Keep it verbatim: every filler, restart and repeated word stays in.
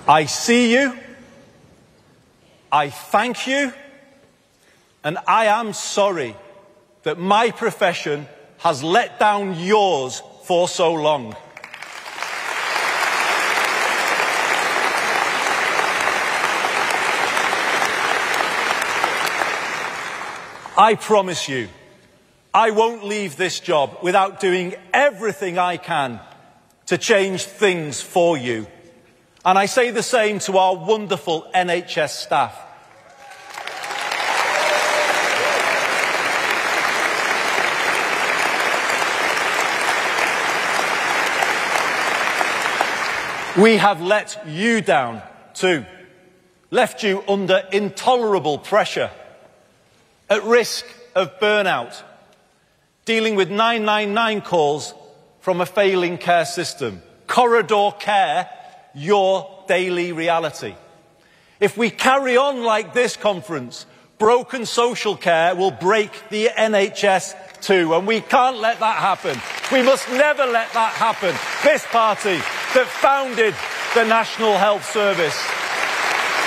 I see you, I thank you, and I am sorry that my profession has let down yours for so long. I promise you, I won't leave this job without doing everything I can to change things for you. And I say the same to our wonderful N H S staff. We have let you down too, left you under intolerable pressure, at risk of burnout, dealing with nine nine nine calls from a failing care system. Corridor care, your daily reality. If we carry on like this conference, broken social care will break the N H S too, and we can't let that happen. We must never let that happen. This party that founded the National Health Service